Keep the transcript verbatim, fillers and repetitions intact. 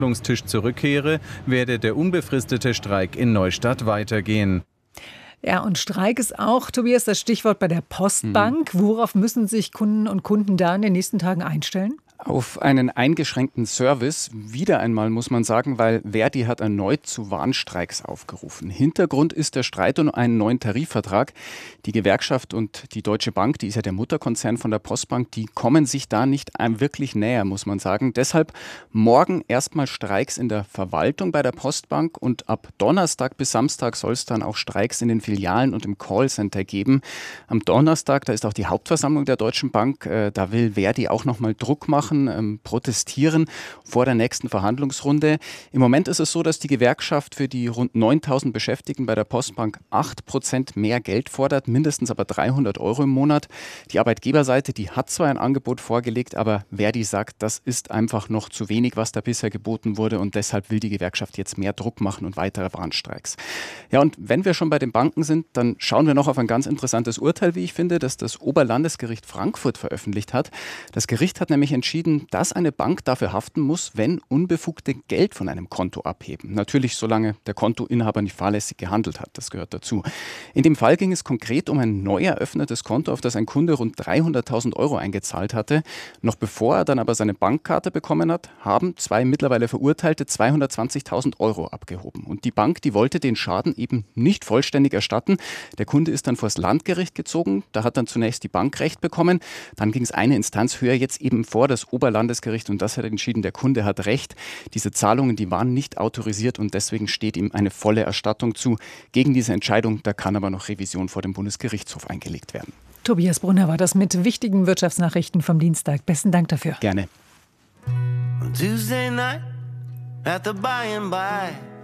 Verhandlungstisch zurückkehre, werde der unbefristete Streik in Neustadt weitergehen. Ja, und Streik ist auch, Tobias, das Stichwort bei der Postbank. Mhm. Worauf müssen sich Kunden und Kunden da in den nächsten Tagen einstellen? Auf einen eingeschränkten Service, wieder einmal muss man sagen, weil Verdi hat erneut zu Warnstreiks aufgerufen. Hintergrund ist der Streit um einen neuen Tarifvertrag. Die Gewerkschaft und die Deutsche Bank, die ist ja der Mutterkonzern von der Postbank, die kommen sich da nicht wirklich näher, muss man sagen. Deshalb morgen erstmal Streiks in der Verwaltung bei der Postbank und ab Donnerstag bis Samstag soll es dann auch Streiks in den Filialen und im Callcenter geben. Am Donnerstag, da ist auch die Hauptversammlung der Deutschen Bank, äh, da will Verdi auch nochmal Druck machen. Ähm, protestieren vor der nächsten Verhandlungsrunde. Im Moment ist es so, dass die Gewerkschaft für die rund neuntausend Beschäftigten bei der Postbank acht Prozent mehr Geld fordert, mindestens aber dreihundert Euro im Monat. Die Arbeitgeberseite, die hat zwar ein Angebot vorgelegt, aber Verdi sagt, das ist einfach noch zu wenig, was da bisher geboten wurde, und deshalb will die Gewerkschaft jetzt mehr Druck machen und weitere Warnstreiks. Ja, und wenn wir schon bei den Banken sind, dann schauen wir noch auf ein ganz interessantes Urteil, wie ich finde, das das Oberlandesgericht Frankfurt veröffentlicht hat. Das Gericht hat nämlich entschieden, dass eine Bank dafür haften muss, wenn Unbefugte Geld von einem Konto abheben. Natürlich, solange der Kontoinhaber nicht fahrlässig gehandelt hat. Das gehört dazu. In dem Fall ging es konkret um ein neu eröffnetes Konto, auf das ein Kunde rund dreihunderttausend Euro eingezahlt hatte. Noch bevor er dann aber seine Bankkarte bekommen hat, haben zwei mittlerweile Verurteilte zweihundertzwanzigtausend Euro abgehoben. Und die Bank, die wollte den Schaden eben nicht vollständig erstatten. Der Kunde ist dann vor das Landgericht gezogen. Da hat dann zunächst die Bank Recht bekommen. Dann ging es eine Instanz höher, jetzt eben vor das Oberlandesgericht, und das hat entschieden, der Kunde hat Recht. Diese Zahlungen, die waren nicht autorisiert und deswegen steht ihm eine volle Erstattung zu. Gegen diese Entscheidung, da kann aber noch Revision vor dem Bundesgerichtshof eingelegt werden. Tobias Brunner war das mit wichtigen Wirtschaftsnachrichten vom Dienstag. Besten Dank dafür. Gerne. Tuesday night at the by and by.